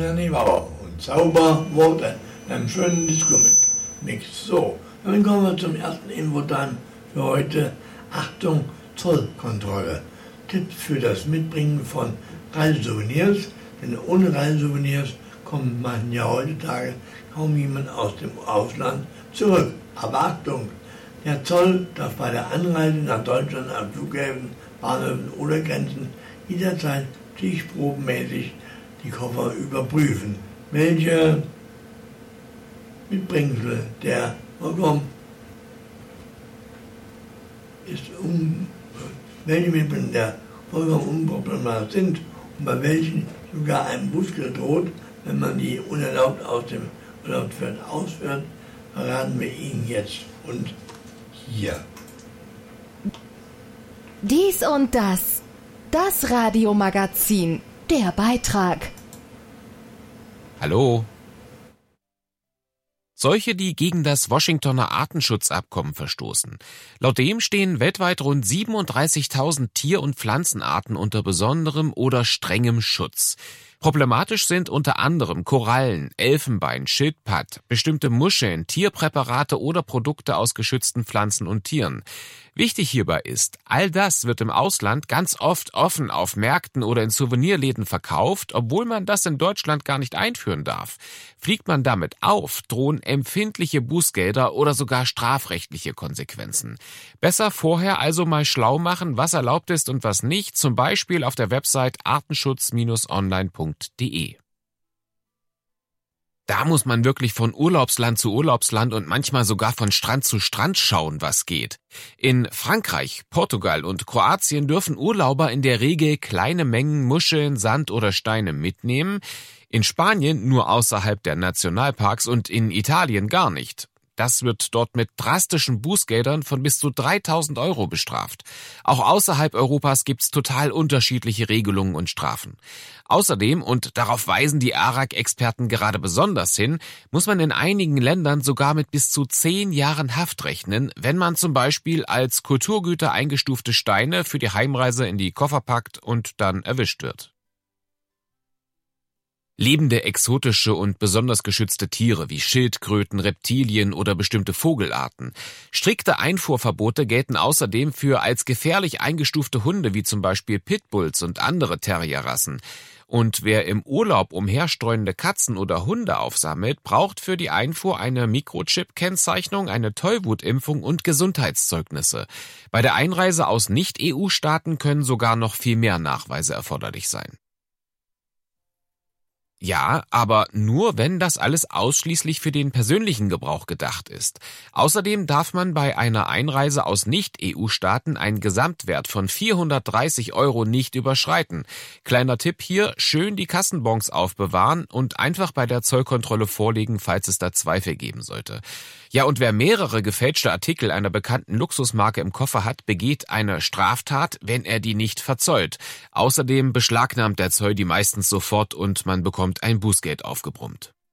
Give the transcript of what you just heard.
nicht wahr. Und sauber wurde einem schönen Disco-Mix. So, dann kommen wir zum ersten Infotan für heute. Achtung, Zollkontrolle. Tipps für das Mitbringen von Reisesouvenirs, denn ohne Reisesouvenirs kommt man ja heutzutage kaum jemand aus dem Ausland zurück. Aber Achtung, der Zoll darf bei der Anreise nach Deutschland an Flughäfen, Bahnhöfen oder Grenzen jederzeit stichprobenmäßig die Koffer überprüfen, welche Mitbringsel der vollkommen unproblematisch sind und bei welchen sogar ein Bußgeld droht, wenn man die unerlaubt aus dem Urlaubsfeld ausführt, verraten wir Ihnen jetzt und hier. Dies und das. Das Radiomagazin. Der Beitrag. Hallo. Solche, die gegen das Washingtoner Artenschutzabkommen verstoßen. Laut dem stehen weltweit rund 37.000 Tier- und Pflanzenarten unter besonderem oder strengem Schutz. Problematisch sind unter anderem Korallen, Elfenbein, Schildpatt, bestimmte Muscheln, Tierpräparate oder Produkte aus geschützten Pflanzen und Tieren. Wichtig hierbei ist, all das wird im Ausland ganz oft offen auf Märkten oder in Souvenirläden verkauft, obwohl man das in Deutschland gar nicht einführen darf. Fliegt man damit auf, drohen empfindliche Bußgelder oder sogar strafrechtliche Konsequenzen. Besser vorher also mal schlau machen, was erlaubt ist und was nicht, zum Beispiel auf der Website artenschutz-online.de. Da muss man wirklich von Urlaubsland zu Urlaubsland und manchmal sogar von Strand zu Strand schauen, was geht. In Frankreich, Portugal und Kroatien dürfen Urlauber in der Regel kleine Mengen Muscheln, Sand oder Steine mitnehmen, in Spanien nur außerhalb der Nationalparks und in Italien gar nicht. Das wird dort mit drastischen Bußgeldern von bis zu 3.000 € bestraft. Auch außerhalb Europas gibt's total unterschiedliche Regelungen und Strafen. Außerdem, und darauf weisen die ARAG-Experten gerade besonders hin, muss man in einigen Ländern sogar mit bis zu 10 Jahren Haft rechnen, wenn man zum Beispiel als Kulturgüter eingestufte Steine für die Heimreise in die Koffer packt und dann erwischt wird. Lebende, exotische und besonders geschützte Tiere wie Schildkröten, Reptilien oder bestimmte Vogelarten. Strikte Einfuhrverbote gelten außerdem für als gefährlich eingestufte Hunde wie zum Beispiel Pitbulls und andere Terrierrassen. Und wer im Urlaub umherstreunende Katzen oder Hunde aufsammelt, braucht für die Einfuhr eine Mikrochip-Kennzeichnung, eine Tollwutimpfung und Gesundheitszeugnisse. Bei der Einreise aus Nicht-EU-Staaten können sogar noch viel mehr Nachweise erforderlich sein. Ja, aber nur, wenn das alles ausschließlich für den persönlichen Gebrauch gedacht ist. Außerdem darf man bei einer Einreise aus Nicht-EU-Staaten einen Gesamtwert von 430 € nicht überschreiten. Kleiner Tipp hier, schön die Kassenbons aufbewahren und einfach bei der Zollkontrolle vorlegen, falls es da Zweifel geben sollte. Ja, und wer mehrere gefälschte Artikel einer bekannten Luxusmarke im Koffer hat, begeht eine Straftat, wenn er die nicht verzollt. Außerdem beschlagnahmt der Zoll die meistens sofort und man bekommt ein Bußgeld aufgebrummt.